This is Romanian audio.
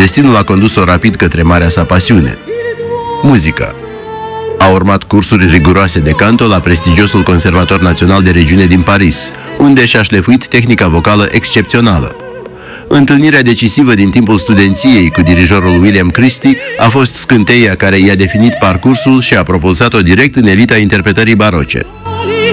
Destinul a condus-o rapid către marea sa pasiune, muzica. A urmat cursuri riguroase de canto la prestigiosul Conservator Național de Regiune din Paris, unde și-a șlefuit tehnica vocală excepțională. Întâlnirea decisivă din timpul studenției cu dirijorul William Christie a fost scânteia care i-a definit parcursul și a propulsat-o direct în elita interpretării baroce.